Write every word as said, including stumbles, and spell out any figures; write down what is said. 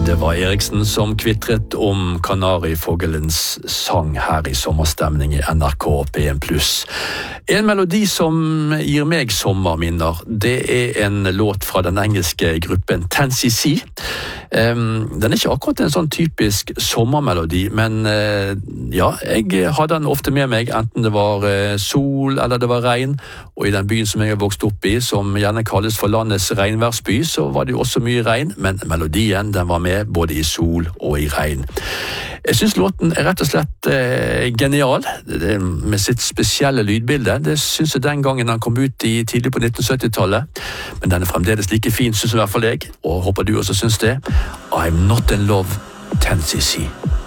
Det var Eriksen som kvittret om kanarifogelens sang her i sommerstemning i N R K P en pluss. En melodi som gir meg sommerminner, det er en låt fra den engelske gruppen ten C C. Um, den er ikke akkurat en sånn typisk sommermelodi, men uh, ja, jeg hadde den ofte med meg, enten det var uh, sol eller det var regn, og i den byen som jeg har vokst opp i, som gjerne kalles for landets regnværsby, så var det jo også mye regn, men melodien den var med både i sol og i regn. Jeg synes låten er rett og slett eh, genial, det, med sitt spesielle lydbilde. Det synes jeg den gangen den kom ut i tidlig på nitten sytti-tallet, men den er fremdeles like fin, synes i hvert fall jeg, og håper du også synes det. I'm not in love, ten C C.